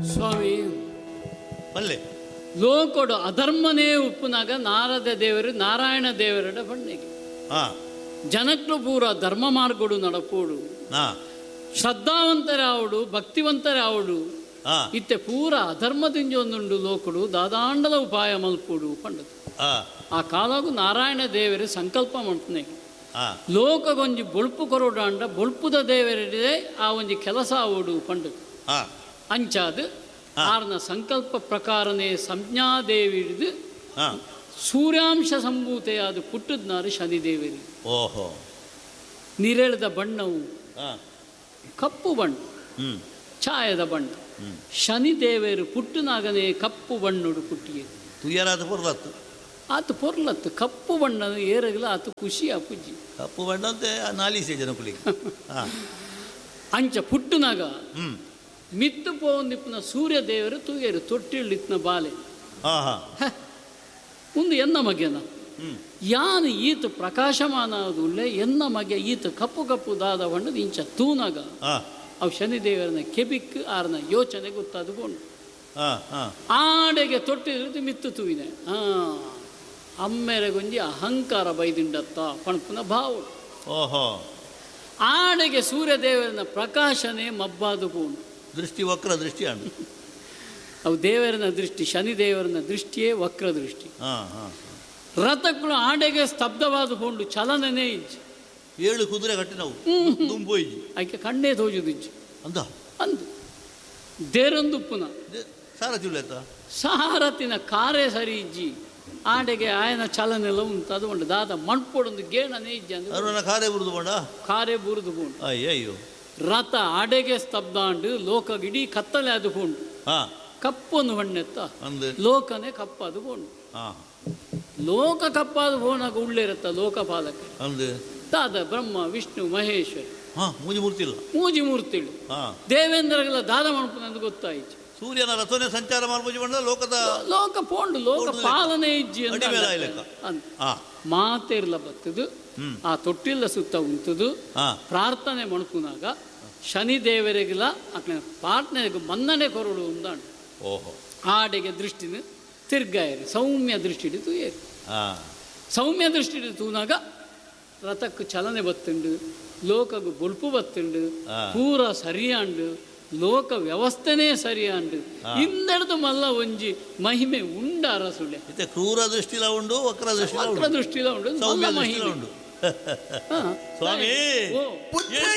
ಸ್ವಾಮಿ ಅಲ್ಲೇ ಲೋಕೊಡು ಅಧರ್ಮನೇ ಉಪ್ಪುನಾಗ ನಾರದ ದೇವರು ನಾರಾಯಣ ದೇವರಡ ಬಣ್ಣೆಗೆ ಜನಕ್ಲು ಪೂರ ಧರ್ಮ ಮಾರ್ಗಡು ನಡಪೋಡು ಶ್ರದ್ಧಾವಂತರೇ ಆವಡು ಭಕ್ತಿವಂತರೇ ಆವಡು ಇತ್ತೆ ಪೂರ ಅಧರ್ಮದಿಂಜೊಂದುಂಡು ಲೋಕಡು ದಾದಾಂಡದ ಉಪಾಯ ಮಲ್ಪೋಡು ಪಂಡದು ಆ ಕಾಲಾಗು ನಾರಾಯಣ ದೇವರೇ ಸಂಕಲ್ಪ ಮಾಡ್ತಾನೆ ಲೋಕಗೊಂಜಿ ಬೊಳ್ಪು ಕೊರೋಡಾಂಡ ಬೊಳ್ಪುದ ದೇವರೇ ಆ ಒಂಜಿ ಕೆಲಸ ಆವಡು ಪಂಡದು ಅಂಚಾದ ಆರ್ನ ಸಂಕಲ್ಪ ಪ್ರಕಾರನೇ ಸಂಜ್ಞಾದೇವಿ ಹಿಡಿದು ಸೂರ್ಯಾಂಶ ಸಂಭೂತೆಯಾದ ಪುಟ್ಟದ್ನಾರು ಶನಿದೇವರಿ. ಓಹೋ. ನಿರೆಳೆದ ಬಣ್ಣವು ಕಪ್ಪು ಬಣ್ಣ, ಛಾಯದ ಬಣ್ಣ. ಶನಿದೇವರು ಪುಟ್ಟನಾಗನೇ ಕಪ್ಪು ಬಣ್ಣುಡು ಪುಟ್ಟಿಗೆ ತುಯ್ಯರಾದ ಪೊರ್ಲತ್ತು ಆತು ಪೊರ್ಲತ್ತು ಕಪ್ಪು ಬಣ್ಣ ಏರಗಲ ಆತು ಖುಷಿ ಆ ಪೂಜಿ ಕಪ್ಪು ಬಣ್ಣ ಅಂತೆ ನಾಲಿಸೆ ಜನ ಕುಲಿಗೆ ಅಂಚ ಪುಟ್ಟನಾಗ ಮಿತ್ತು ಪೋಂದಿಪ್ಪನ ಸೂರ್ಯ ದೇವರು ತೂಗೇರು ತೊಟ್ಟಿಳಿತ್ನ ಬಾಲೆ ಒಂದು ಎನ್ನ ಮಗೆನ ಯಾನು ಈತ ಪ್ರಕಾಶಮಾನ ಆದುಳ್ಳೆ ಎನ್ನ ಮಗೆ ಈತ ಕಪ್ಪು ಕಪ್ಪು ದಾದ ಬಣ್ಣದ ಇಂಚ ತೂನಾಗ ಅವು ಶನಿದೇವರನ್ನ ಕೆಬಿಕ್ ಆರ್ನ ಯೋಚನೆ ಗೊತ್ತಾದುಕೊಂಡು ಆಡೆಗೆ ತೊಟ್ಟಿದ್ದು ಮಿತ್ತು ತೂವಿನ ಅಮ್ಮೆರೆಗೊಂಜಿ ಅಹಂಕಾರ ಬೈದಿಂಡತ್ತ ಪಣಪುನ ಭಾವ. ಓಹೋ. ಆಡೆಗೆ ಸೂರ್ಯದೇವರನ ಪ್ರಕಾಶನೇ ಮಬ್ಬಾದು ಪೂಣು ದೃಷ್ಟಿ ವಕ್ರ ದೃಷ್ಟಿ ಅಂಡು ಅವು ದೇವರನ ದೃಷ್ಟಿ ಶನಿದೇವರನ ದೃಷ್ಟಿಯೇ ವಕ್ರ ದೃಷ್ಟಿ. ರಥಗಳು ಆಡೆಗೆ ಸ್ತಬ್ಧವಾದ ಪೋಂಡು ಚಲನನೇ ಇಜ್ಜಿ 7 ಕುದುರೆ ಕಟ್ಟಿ ನಾವು ತುಂಬೊಯ್ಜಿ ಆಕೆ ಕಣ್ಣೇ ತೋಜುದು ಇಜ್ಜಿ ಅಂದ ಅಂದು ದೇರೊಂದು ಪುನ ಸಾರಥಿ ಸಾರಥಿನ ಕಾರೇ ಸರಿ ಇಜ್ಜಿ ಆಡೆಗೆ ಆಯನ ಚಲನೆಲ್ಲ ಉಂಟು ಅದು ಉಂಟು ದಾದ ಮಣ್ಪೊಡೊಂದು ಗೇಣನೇ ಇಜ್ಜಿ ಅಂದ್ರೆ ಕಾರೇ ಬುರುದು ಬೋಂಡ ಕಾರೇ ಬುರುದು ಬೋಂಡು. ಅಯ್ಯಯ್ಯೋ. ರಥ ಆಡೆಗೆ ಸ್ತಬ್ಧಾಂಡು ಲೋಕ ಇಡೀ ಕತ್ತಲೆ ಅದು ಬೋಂಡು ಕಪ್ಪೊಂದು ಹೊಣ್ಣೆತ್ತ ಲೋಕನೇ ಕಪ್ಪದು ಬೋಂಡು. ಲೋಕ ಕಪ್ಪಾದ ಬೋನಾಗ ಉಳ್ಳಿರತ್ತ ಲೋಕಪಾಲಕ ದಾದ ಬ್ರಹ್ಮ ವಿಷ್ಣು ಮಹೇಶ್ವರ ಮೂಜಿ ಮೂರ್ತಿಳು ದೇವೇಂದ್ರಗೆಲ್ಲ ದಾದ ಮಾಡ್ಕೊಂಡು ಗೊತ್ತಾಯ್ತು. ಸೂರ್ಯನ ರಥನೆ ಸಂಚಾರ ಮಾಡ್ಬೋದು ಲೋಕದ ಲೋಕ ಪೋಂಡು ಲೋಕ ಪಾಲನೆ ಇಜ್ಜಿ ಅಂತ ಮಾತೇರ್ಲ ಬತ್ತದು ಆ ತೊಟ್ಟಿಲ್ಲ ಸುತ್ತ ಉಂಟದು ಪ್ರಾರ್ಥನೆ ಮಣ್ಕುನಾಗ ಶನಿದೇವರಿಗೆಲ್ಲ ಪ್ರಾರ್ಥನೆಗೆ ಮನ್ನಣೆ ಕೊರಡು ಉಂದಾಂಡು. ಓಹೋ. ಆಡೆಗೆ ದೃಷ್ಟಿನ ತಿರ್ಗಾಯರು ಸೌಮ್ಯ ದೃಷ್ಟಿ ಹಿಡಿದು ಏರು ಸೌಮ್ಯ ದೃಷ್ಟಿ ಹಿಡಿದು ತೂನಾಗ ರಥಕ್ಕೆ ಚಲನೆ ಬತ್ತುಂಡು ಲೋಕಗೂ ಬೊಲ್ಪು ಬತ್ತುಂಡು ಪೂರ ಸರಿಯಾಂಡು ಲೋಕ ವ್ಯವಸ್ಥೆನೇ ಸರಿಯಾಂಡು ಇಂದೆಡ್ದು ಮಲ್ಲ ಒಂಜಿ ಮಹಿಮೆ ಉಂಡ ಅರಸುಳ್ಳೆ ಕ್ರೂರ ದೃಷ್ಟಿಲ ಉಂಡು ವಕ್ರ ದೃಷ್ಟಿಲ ಉಂಡು ಮಹಿಮೆ ಉಂಡು. ಸ್ವಾಮಿ